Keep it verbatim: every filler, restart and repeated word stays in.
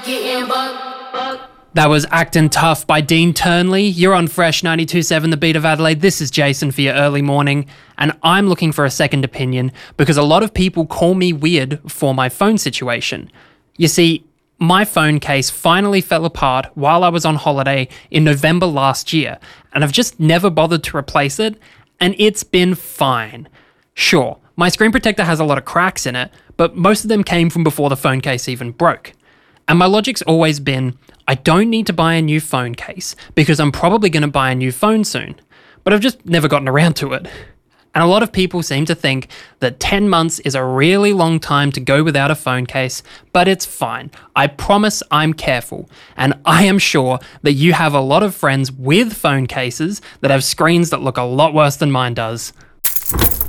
Getting buck, buck. That was Actin' Tough by Dean Turnley. You're on Fresh ninety-two point seven, The Beat of Adelaide. This is Jason for your early morning, and I'm looking for a second opinion because a lot of people call me weird for my phone situation. You see, my phone case finally fell apart while I was on holiday in November last year, and I've just never bothered to replace it, and it's been fine. Sure, my screen protector has a lot of cracks in it, but most of them came from before the phone case even broke. And my logic's always been, I don't need to buy a new phone case because I'm probably going to buy a new phone soon. But I've just never gotten around to it. And a lot of people seem to think that ten months is a really long time to go without a phone case, but it's fine. I promise I'm careful. And I am sure that you have a lot of friends with phone cases that have screens that look a lot worse than mine does.